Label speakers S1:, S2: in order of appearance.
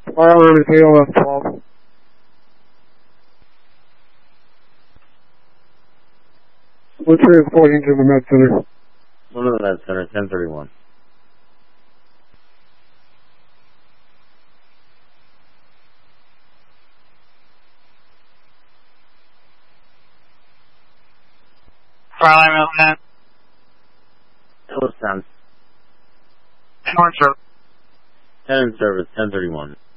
S1: Fire is ALS 12. We're transporting to the Med Center.
S2: One of the Med Center, 1031.
S3: Fire line 10.
S2: That was 10.
S3: 10 in service.
S2: 10 in service, 1031.